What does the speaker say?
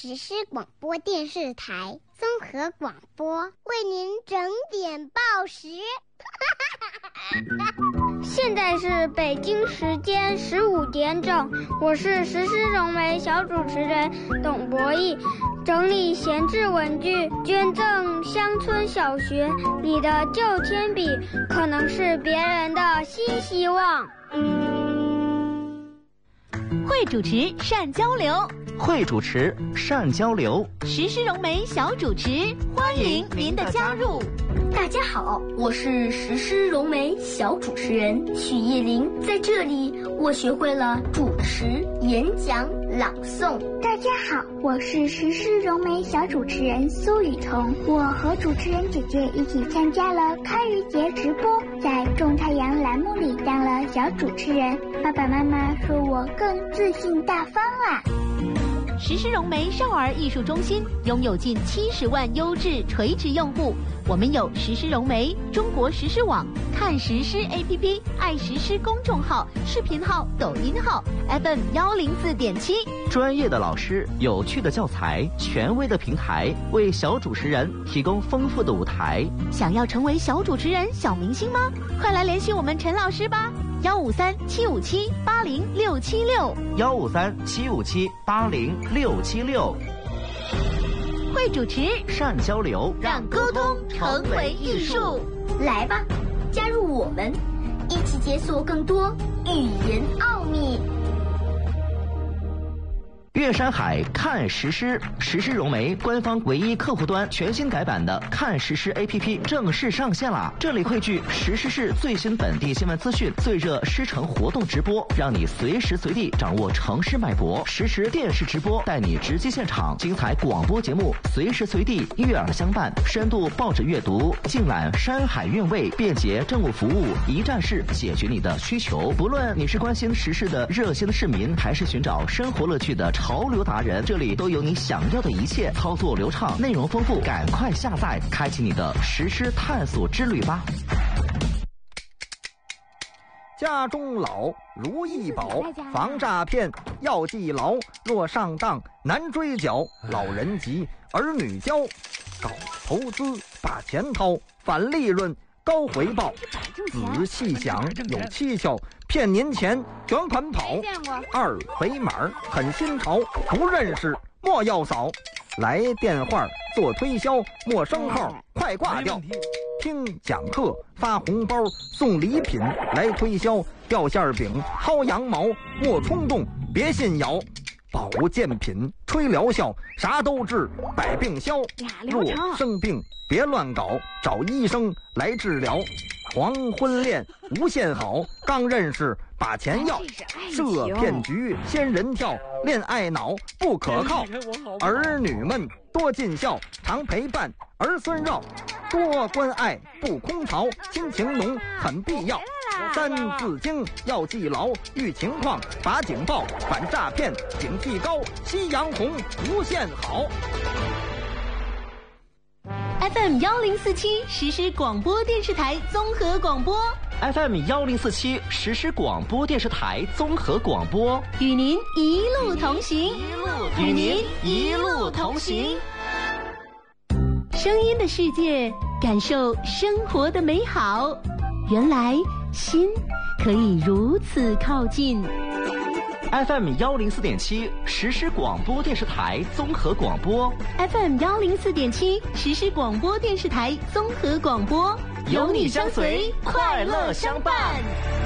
实施广播电视台综合广播，为您整点报时。现在是北京时间15点整，我是实施融媒小主持人董博弈。整理闲置文具，捐赠乡村小学。你的旧铅笔可能是别人的新希望。 会主持善交流， 会主持善交流， 实施融媒小主持，欢迎您的加入。 大家好，我是实施融媒小主持人许叶玲，在这里我学会了主持、演讲、朗诵。 大家好，我是实施融媒小主持人苏雨桐，我和主持人姐姐一起参加了开渔节直播，在种太阳栏目里当了小主持人，爸爸妈妈说我更自信大方啦。 实施融媒少儿艺术中心拥有近70万优质垂直用户，我们有实施融媒、中国实施网、看实施 APP、爱实施公众号、视频号、抖音号 FM 104.7， 专业的老师、有趣的教材、权威的平台，为小主持人提供丰富的舞台。 想要成为小主持人、小明星吗？快来联系我们陈老师吧！153-757-80676，153-757-80676。会主持， 善交流， 让沟通成为艺术。 来吧，加入我们，一起解锁更多语言奥秘。 岳山海看实施，实施融媒官方唯一客户端全新改版的看实施 APP 正式上线啦！这里汇聚实施市最新本地新闻资讯、最热师城活动直播，让你随时随地掌握城市脉搏。实时电视直播带你直击现场，精彩广播节目随时随地悦耳相伴，深度报纸阅读，尽览山海韵味，便捷政务服务，一站式解决你的需求。不论你是关心时事的热心的市民，还是寻找生活乐趣的潮流达人，这里都有你想要的一切，操作流畅，内容丰富，赶快下载，开启你的实施探索之旅吧。 家中老如意宝，防诈骗要记牢，若上当难追缴，老人急儿女教，搞投资把钱掏，返利润高回报，仔细想有蹊跷，骗您钱卷款跑，二维码很新潮，不认识莫要扫，来电话做推销，陌生号快挂掉，听讲课发红包送礼品来推销，掉馅饼薅羊毛莫冲动别信谣，保健品吹疗效啥都治百病消，若生病别乱搞，找医生来治疗，黄昏恋无限好，刚认识把钱要，设骗局仙人跳，恋爱脑不可靠，儿女们多尽孝，常陪伴儿孙绕，多关爱不空巢，亲情浓很必要，三字经要记牢，遇情况把警报，反诈骗警惕高，夕阳红无限好。 FM 1047实施广播电视台综合广播， FM 1047实施广播电视台综合广播， 与您一路同行， 与您一路同行。 声音的世界，感受生活的美好，原来心可以如此靠近。 FM 104.7实施广播电视台综合广播， FM 104.7实施广播电视台综合广播， 有你相随，快乐相伴。